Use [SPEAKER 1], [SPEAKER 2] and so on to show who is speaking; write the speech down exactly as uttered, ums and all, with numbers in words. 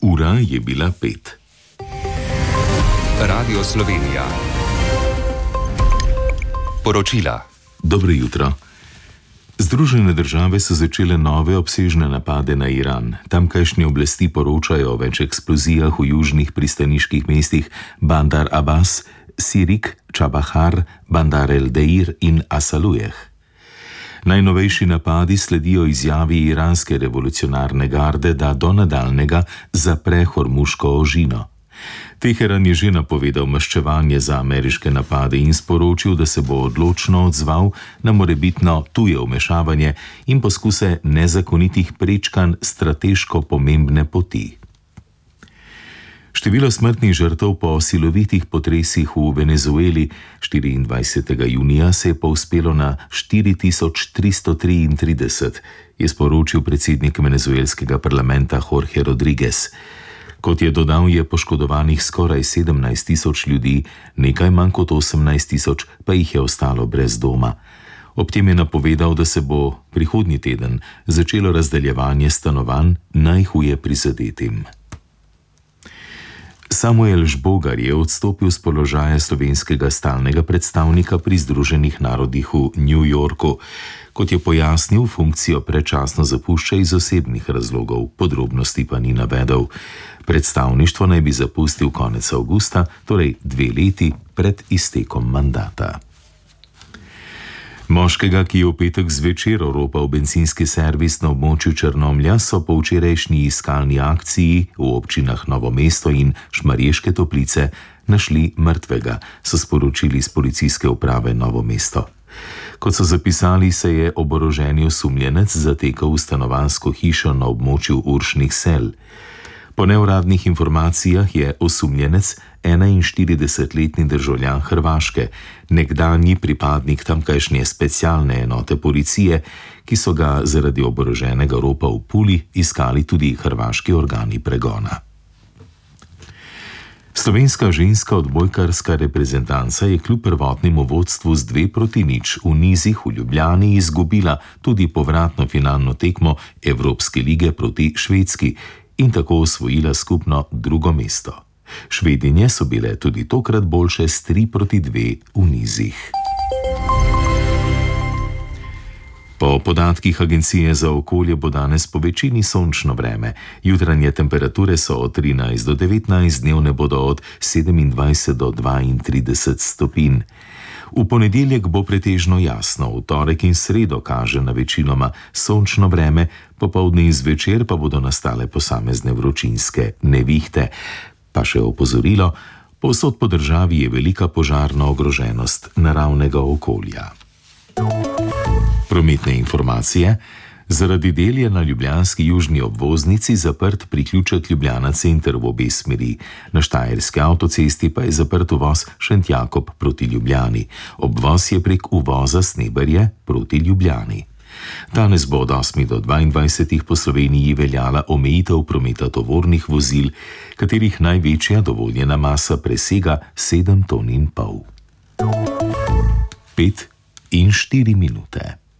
[SPEAKER 1] Ura je bila pet.
[SPEAKER 2] Radio Slovenija. Poročila.
[SPEAKER 1] Dobro jutro. Združene države so začele nove obsežne napade na Iran. Tamkajšnje oblasti poročajo o več eksplozijah v južnih pristaniških mestih Bandar Abbas, Sirik, Čabahar, Bandar el Deir in Asalujeh. Najnovejši napadi sledijo izjavi iranske revolucionarne garde, da do nadaljnega zapre Hormuško ožino. Teheran je že napovedal maščevanje za ameriške napade in sporočil, da se bo odločno odzval na morebitno tuje vmešavanje in poskuse nezakonitih prečkanj strateško pomembne poti. Število smrtnih žrtev po silovitih potresih v Venezueli štiriindvajsetega junija se je povzpelo na štiri tisoč tristo triintrideset, je sporočil predsednik venezuelskega parlamenta Jorge Rodriguez. Kot je dodal, je poškodovanih skoraj sedemnajst tisoč ljudi, nekaj manj kot osemnajst tisoč pa jih je ostalo brez doma. Ob tem je napovedal, da se bo prihodnji teden začelo razdeljevanje stanovanj najhuje prizadetim. Samuel Žbogar je odstopil z položaja slovenskega stalnega predstavnika pri Združenih narodih v New Yorku. Kot je pojasnil, funkcijo predčasno zapušča iz osebnih razlogov, podrobnosti pa ni navedel. Predstavništvo naj bi zapustil konec avgusta, torej dve leti pred iztekom mandata. Moškega, ki je v petek zvečer oropal bencinski servis na območju Črnomlja, so po včerajšnji iskalni akciji v občinah Novo mesto in Šmarješke Toplice našli mrtvega, so sporočili iz policijske uprave Novo mesto. Kot so zapisali, se je oboroženi osumljenec zatekal v stanovanjsko hišo na območju Uršnih sel. Po neuradnih informacijah je osumljenec enainštiridesetletni državljan Hrvaške, nekdanji pripadnik tamkajšnje specialne enote policije, ki so ga zaradi oboroženega ropa v Puli iskali tudi hrvaški organi pregona. Slovenska ženska odbojkarska reprezentanca je kljub prvotnemu vodstvu z dve proti nič v nizih v Ljubljani izgubila tudi povratno finalno tekmo Evropske lige proti Švedski in tako osvojila skupno drugo mesto. Švedinje so bile tudi tokrat boljše s tri proti dve v nizih. Po podatkih Agencije za okolje bo danes po večini sončno vreme. Jutranje temperature so od trinajst do devetnajst, dnevne bodo od sedemindvajset do dvaintrideset stopinj. V ponedeljek bo pretežno jasno, v torek in sredo kaže na večinoma sončno vreme, popoldne in zvečer pa bodo nastale posamezne vročinske nevihte. Pa še opozorilo, povsod po državi je velika požarna ogroženost naravnega okolja. Prometne informacije. Zaradi del je na ljubljanski južni obvoznici zaprt priključek Ljubljana center v obe smeri. Na Štajerski avtocesti pa je zaprt uvoz Šentjakob proti Ljubljani. Obvoz je prek uvoza Sneberje proti Ljubljani. Danes bo od osmih do dvaindvajsetih po Sloveniji veljala omejitev prometa tovornih vozil, katerih največja dovoljena masa presega sedem ton in pol. Pet in štiri minute.